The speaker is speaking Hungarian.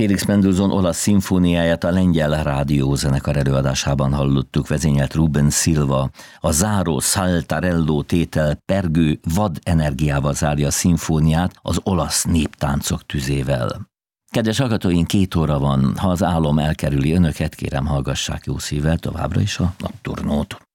Félix Mendelssohn olasz szimfóniáját a lengyel rádiózenekar előadásában hallottuk, vezényelt Ruben Silva. A záró Saltarello tétel pergő vad energiával zárja a szimfóniát az olasz néptáncok tüzével. Kedves hallgatóink, 2 óra van, ha az álom elkerüli önöket, kérem hallgassák jó szívvel továbbra is a Nocturnót.